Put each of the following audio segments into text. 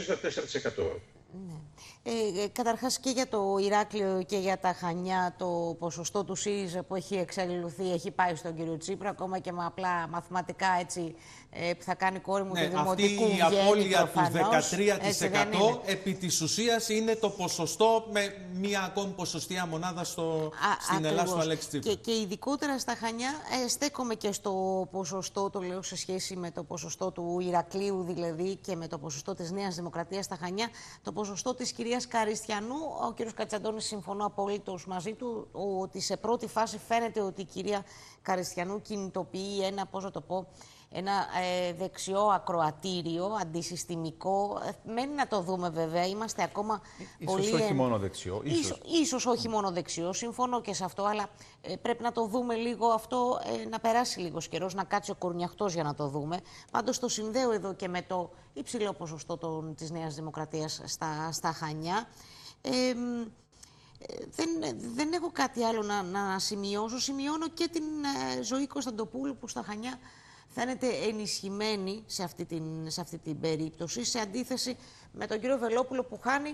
στο 4%. Ναι. Καταρχάς και για το Ηράκλειο και για τα Χανιά το ποσοστό του ΣΥΡΙΖΑ που έχει εξαλληλωθεί έχει πάει στον κύριο Τσίπρα, ακόμα και με απλά μαθηματικά έτσι που θα κάνει κόρη μου του δημοτικού. Αυτή η απώλεια του 13% επί της ουσίας είναι το ποσοστό με μία ακόμη ποσοστία μονάδα στην Ελλάδα στο Αλέξη Τσίπρα. Και ειδικότερα στα Χανιά στέκομαι και στο ποσοστό, το λέω σε σχέση με το ποσοστό του Ηρακλείου δηλαδή και με το ποσοστό της Νέας Δημοκρατίας στα Χανιά, το ποσοστό της κυρίας Καριστιανού. Ο κύριος Κατσαντώνης, συμφωνώ απολύτως μαζί του, ότι σε πρώτη φάση φαίνεται ότι η κυρία Καριστιανού κινητοποιεί ένα, πώς να το πω, ένα δεξιό ακροατήριο, αντισυστημικό. Μένει να το δούμε βέβαια, είμαστε ακόμα πολύ... Ίσως όχι μόνο δεξιό. Ίσως όχι μόνο δεξιό, συμφωνώ και σε αυτό, αλλά πρέπει να το δούμε λίγο αυτό, να περάσει λίγος καιρός, να κάτσει ο κορνιαχτός για να το δούμε. Πάντως το συνδέω εδώ και με το υψηλό ποσοστό της Νέας Δημοκρατίας στα Χανιά. Δεν έχω κάτι άλλο να σημειώσω. Σημειώνω και την Ζωή Κωνσταντοπούλου που στα Χανιά φαίνεται ενισχυμένη σε αυτή την περίπτωση, σε αντίθεση με τον κύριο Βελόπουλο που χάνει,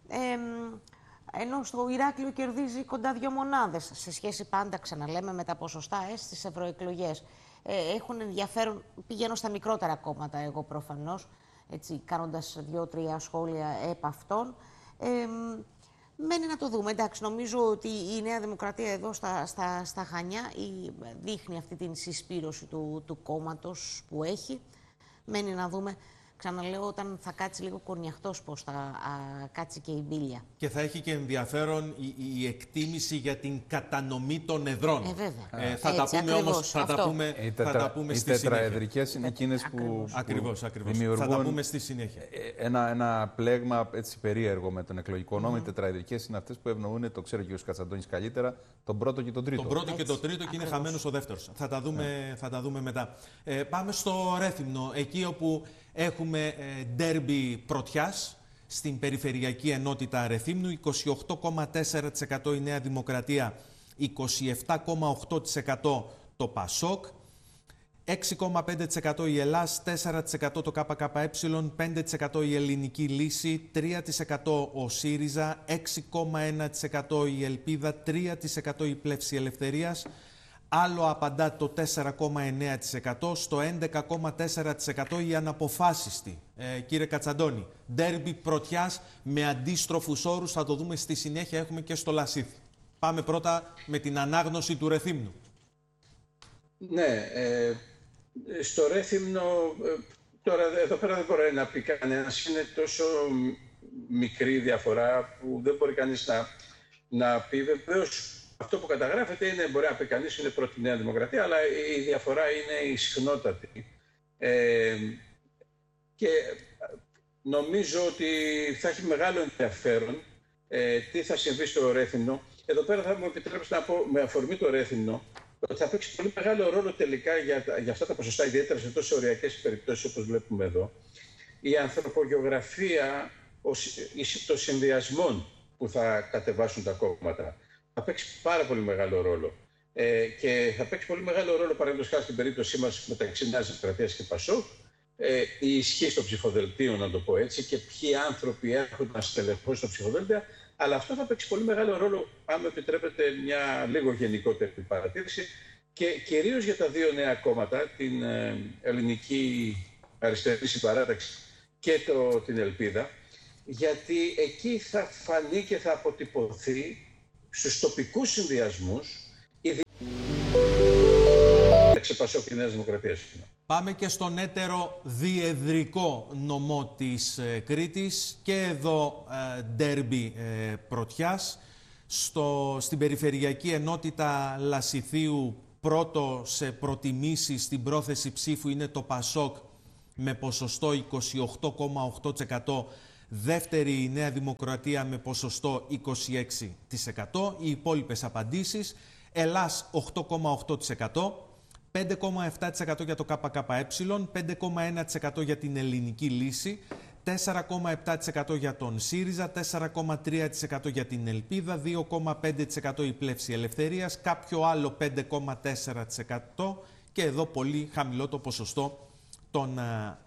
ενώ στο Ηράκλειο κερδίζει κοντά 2 μονάδες, σε σχέση πάντα, ξαναλέμε, με τα ποσοστά στις ευρωεκλογές. Έχουν ενδιαφέρον, πηγαίνω στα μικρότερα κόμματα εγώ προφανώς, έτσι, κάνοντας 2-3 σχόλια επ' αυτών. Μένει να το δούμε. Εντάξει, νομίζω ότι η Νέα Δημοκρατία εδώ στα Χανιά δείχνει αυτή την συσπήρωση του κόμματος που έχει. Μένει να δούμε, ξαναλέω, όταν θα κάτσει λίγο κορνιαχτός, πώς θα κάτσει και η μπίλια. Και θα έχει και ενδιαφέρον η εκτίμηση για την κατανομή των εδρών. Βέβαια. Θα τα πούμε όμως, θα τα πούμε στη συνέχεια. Οι τετραεδρικές είναι εκείνες που ακριβώς. δημιουργούν θα τα πούμε στη συνέχεια. Ένα πλέγμα έτσι περίεργο με τον εκλογικό νόμο. Οι τετραεδρικές είναι αυτές που ευνοούν, το ξέρει ο κ. Κατσαντώνης καλύτερα, τον πρώτο και τον τρίτο. Τον πρώτο και τον τρίτο και είναι χαμένος ο δεύτερος. Θα τα δούμε μετά. Πάμε στο Ρέθυμνο, εκεί όπου έχουμε ντέρμπι πρωτιάς στην Περιφερειακή Ενότητα Ρεθύμνου. 28,4% η Νέα Δημοκρατία, 27,8% το ΠΑΣΟΚ, 6,5% η Ελλάς, 4% το ΚΚΕ, 5% η Ελληνική Λύση, 3% ο ΣΥΡΙΖΑ, 6,1% η Ελπίδα, 3% η Πλεύση Ελευθερίας. Άλλο απαντά το 4,9%, στο 11,4% η αναποφάσιστη. Κύριε Κατσαντώνη, ντέρμπι πρωτιάς με αντίστροφους όρους, θα το δούμε στη συνέχεια, έχουμε και στο Λασίθι. Πάμε πρώτα με την ανάγνωση του Ρεθύμνου. Ναι, στο Ρέθυμνο, τώρα εδώ πέρα δεν μπορεί να πει κανένας, είναι τόσο μικρή διαφορά που δεν μπορεί κανείς να πει. Βεβαίως, αυτό που καταγράφεται είναι, μπορεί να πει κανείς, είναι πρώτη Νέα Δημοκρατία, αλλά η διαφορά είναι η συχνότατη. Και νομίζω ότι θα έχει μεγάλο ενδιαφέρον τι θα συμβεί στο Ρέθυμνο. Εδώ πέρα θα μου επιτρέψετε να πω, με αφορμή το Ρέθυμνο, ότι θα παίξει πολύ μεγάλο ρόλο τελικά για αυτά τα ποσοστά, ιδιαίτερα σε τόσο οριακές περιπτώσεις όπως βλέπουμε εδώ, η ανθρωπογεωγραφία των συνδυασμών που θα κατεβάσουν τα κόμματα. Θα παίξει πάρα πολύ μεγάλο ρόλο. Και θα παίξει πολύ μεγάλο ρόλο, παραδείγματος χάρη στην περίπτωσή μας μεταξύ Νέας Δημοκρατίας και ΠΑΣΟΚ, η ισχύ των ψηφοδελτίων, να το πω έτσι, και ποιοι άνθρωποι έχουν να στελεχώσουν στα ψηφοδέλτια. Αλλά αυτό θα παίξει πολύ μεγάλο ρόλο, αν με επιτρέπετε μια λίγο γενικότερη παρατήρηση, και κυρίως για τα δύο νέα κόμματα, την Ελληνική Αριστερή Συμπαράταξη και την Ελπίδα, γιατί εκεί θα φανεί και θα αποτυπωθεί στους τοπικούς συνδυασμούς η ΠΑΣΟΚ και Νέας Δημοκρατίας. Πάμε και στον έτερο διεδρικό νομό της Κρήτης και εδώ ντέρμπι πρωτιάς. Στην Περιφερειακή Ενότητα Λασιθίου πρώτο σε προτιμήσεις στην πρόθεση ψήφου είναι το ΠΑΣΟΚ με ποσοστό 28,8%. Δεύτερη η Νέα Δημοκρατία με ποσοστό 26%. Οι υπόλοιπες απαντήσεις: Ελλάς 8,8%, 5,7% για το ΚΚΕ, 5,1% για την Ελληνική Λύση, 4,7% για τον ΣΥΡΙΖΑ, 4,3% για την Ελπίδα, 2,5% η Πλεύση Ελευθερίας, κάποιο άλλο 5,4% και εδώ πολύ χαμηλό το ποσοστό των